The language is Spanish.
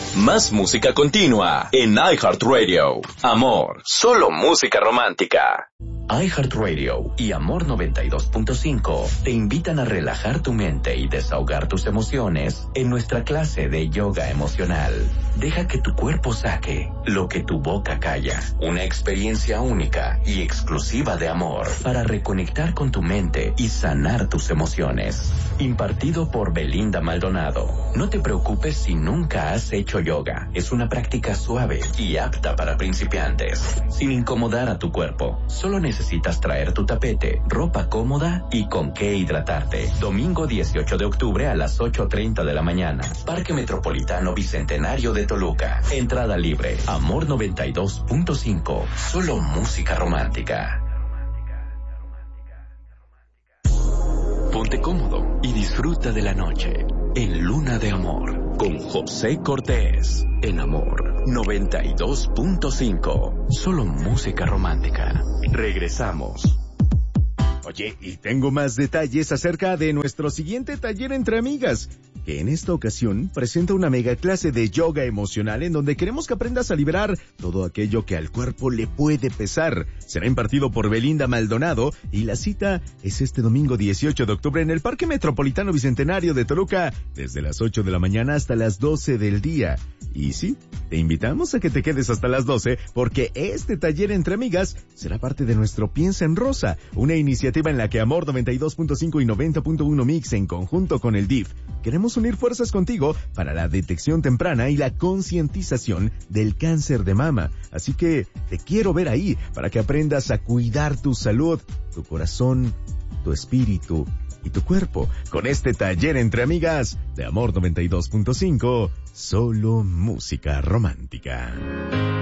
Más música continua en iHeartRadio. Amor, solo música romántica. iHeartRadio y Amor 92.5 te invitan a relajar tu mente y desahogar tus emociones en nuestra clase de yoga emocional. Deja que tu cuerpo saque lo que tu boca calla. Una experiencia única y exclusiva de amor para reconectar con tu mente y sanar tus emociones. Impartido por Belinda Maldonado. No te preocupes si nunca has hecho yoga. Es una práctica suave y apta para principiantes. Sin incomodar a tu cuerpo. Solo necesitas traer tu tapete, ropa cómoda y con qué hidratarte. Domingo 18 de octubre a las 8:30 de la mañana. Parque Metropolitano Bicentenario de Toluca. Entrada libre. Amor 92.5. Solo música romántica. Ponte cómodo y disfruta de la noche en Luna de Amor con José Cortés en Amor 92.5. Solo música romántica. Regresamos. Oye, y tengo más detalles acerca de nuestro siguiente taller entre amigas, que en esta ocasión presenta una mega clase de yoga emocional en donde queremos que aprendas a liberar todo aquello que al cuerpo le puede pesar. Será impartido por Belinda Maldonado y la cita es este domingo 18 de octubre en el Parque Metropolitano Bicentenario de Toluca, desde las 8 de la mañana hasta las 12 del día. Y sí, te invitamos a que te quedes hasta las 12 porque este taller entre amigas será parte de nuestro Piensa en Rosa, una iniciativa en la que Amor 92.5 y 90.1 Mix en conjunto con el DIF queremos unir fuerzas contigo para la detección temprana y la concientización del cáncer de mama. Así que te quiero ver ahí para que aprendas a cuidar tu salud, tu corazón, tu espíritu y tu cuerpo con este taller entre amigas de Amor 92.5, solo música romántica.